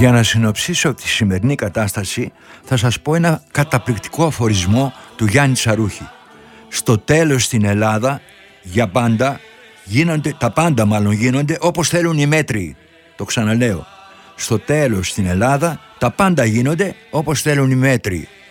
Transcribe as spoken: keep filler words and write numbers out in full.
Για να συνοψίσω τη σημερινή κατάσταση θα σας πω ένα καταπληκτικό αφορισμό του Γιάννη Τσαρούχη. Στο τέλος στην Ελλάδα για πάντα γίνονται, τα πάντα μάλλον γίνονται όπως θέλουν οι μέτριοι. Το ξαναλέω. Στο τέλος στην Ελλάδα τα πάντα γίνονται όπως θέλουν οι μέτριοι.